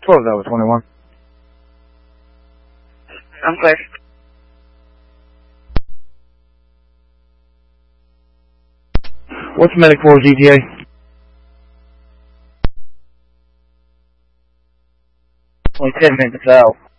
Close out with 21. I'm clear. What's medic for GTA? Only 10 minutes out.